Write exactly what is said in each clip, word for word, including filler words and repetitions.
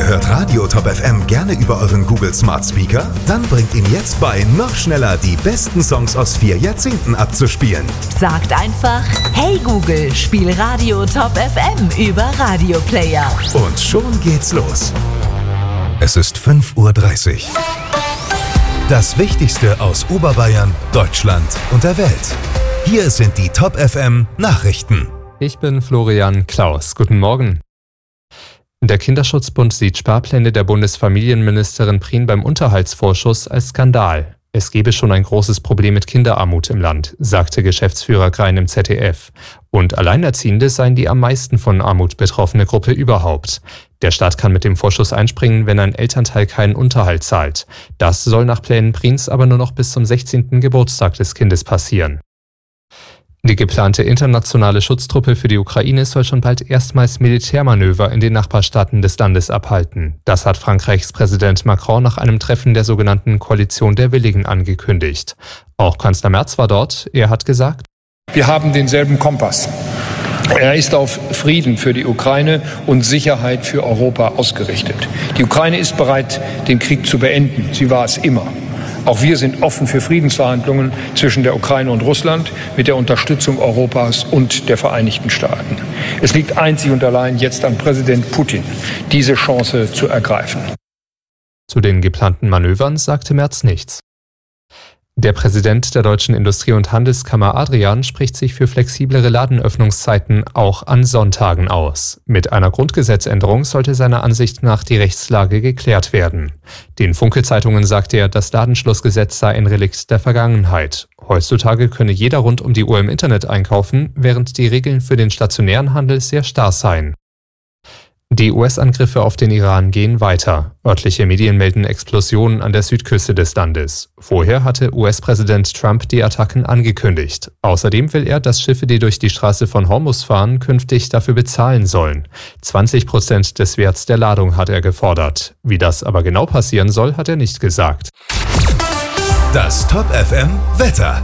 Ihr hört Radio Top F M gerne über euren Google Smart Speaker? Dann bringt ihn jetzt bei, noch schneller die besten Songs aus vier Jahrzehnten abzuspielen. Sagt einfach, hey Google, spiel Radio Top F M über Radio Player. Und schon geht's los. Es ist fünf Uhr dreißig. Das Wichtigste aus Oberbayern, Deutschland und der Welt. Hier sind die Top F M Nachrichten. Ich bin Florian Klaus. Guten Morgen. Der Kinderschutzbund sieht Sparpläne der Bundesfamilienministerin Prien beim Unterhaltsvorschuss als Skandal. Es gebe schon ein großes Problem mit Kinderarmut im Land, sagte Geschäftsführer Grein im Z D F. Und Alleinerziehende seien die am meisten von Armut betroffene Gruppe überhaupt. Der Staat kann mit dem Vorschuss einspringen, wenn ein Elternteil keinen Unterhalt zahlt. Das soll nach Plänen Priens aber nur noch bis zum sechzehnten Geburtstag des Kindes passieren. Die geplante internationale Schutztruppe für die Ukraine soll schon bald erstmals Militärmanöver in den Nachbarstaaten des Landes abhalten. Das hat Frankreichs Präsident Macron nach einem Treffen der sogenannten Koalition der Willigen angekündigt. Auch Kanzler Merz war dort. Er hat gesagt: Wir haben denselben Kompass. Er ist auf Frieden für die Ukraine und Sicherheit für Europa ausgerichtet. Die Ukraine ist bereit, den Krieg zu beenden. Sie war es immer. Auch wir sind offen für Friedensverhandlungen zwischen der Ukraine und Russland mit der Unterstützung Europas und der Vereinigten Staaten. Es liegt einzig und allein jetzt an Präsident Putin, diese Chance zu ergreifen. Zu den geplanten Manövern sagte Merz nichts. Der Präsident der Deutschen Industrie- und Handelskammer Adrian spricht sich für flexiblere Ladenöffnungszeiten auch an Sonntagen aus. Mit einer Grundgesetzänderung sollte seiner Ansicht nach die Rechtslage geklärt werden. Den Funke-Zeitungen sagte er, das Ladenschlussgesetz sei ein Relikt der Vergangenheit. Heutzutage könne jeder rund um die Uhr im Internet einkaufen, während die Regeln für den stationären Handel sehr starr seien. Die U S-Angriffe auf den Iran gehen weiter. Örtliche Medien melden Explosionen an der Südküste des Landes. Vorher hatte U S-Präsident Trump die Attacken angekündigt. Außerdem will er, dass Schiffe, die durch die Straße von Hormuz fahren, künftig dafür bezahlen sollen. zwanzig Prozent des Werts der Ladung hat er gefordert. Wie das aber genau passieren soll, hat er nicht gesagt. Das Top F M Wetter.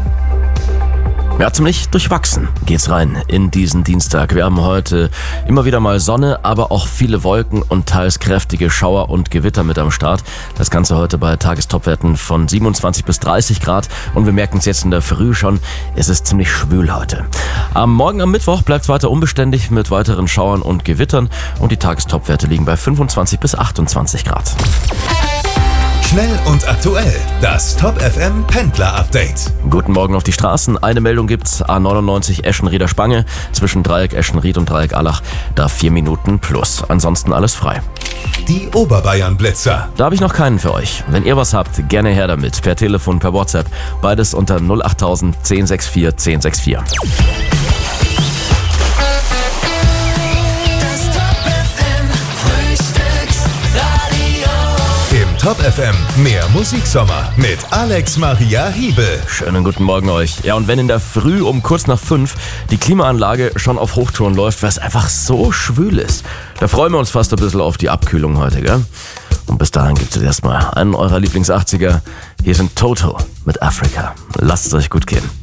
Ja, ziemlich durchwachsen geht's rein in diesen Dienstag. Wir haben heute immer wieder mal Sonne, aber auch viele Wolken und teils kräftige Schauer und Gewitter mit am Start. Das Ganze heute bei Tagestopwerten von siebenundzwanzig bis dreißig Grad und wir merken es jetzt in der Früh schon, es ist ziemlich schwül heute. Am Morgen am Mittwoch bleibt es weiter unbeständig mit weiteren Schauern und Gewittern und die Tagestopwerte liegen bei fünfundzwanzig bis achtundzwanzig Grad. Schnell und aktuell, das Top F M Pendler Update. Guten Morgen auf die Straßen. Eine Meldung gibt's, A neunundneunzig Eschenrieder Spange, zwischen Dreieck Eschenried und Dreieck Allach, da vier Minuten plus. Ansonsten alles frei. Die Oberbayern Blitzer. Da habe ich noch keinen für euch. Wenn ihr was habt, gerne her damit, per Telefon, per WhatsApp. Beides unter null acht null null zehn sechs vier zehn sechs vier. Top F M, mehr Musiksommer mit Alex Maria Hiebel. Schönen guten Morgen euch. Ja, und wenn in der Früh um kurz nach fünf die Klimaanlage schon auf Hochtouren läuft, weil es einfach so schwül ist, da freuen wir uns fast ein bisschen auf die Abkühlung heute, gell? Und bis dahin gibt es erstmal einen eurer Lieblings-achtziger. Hier sind Toto mit Afrika. Lasst es euch gut gehen.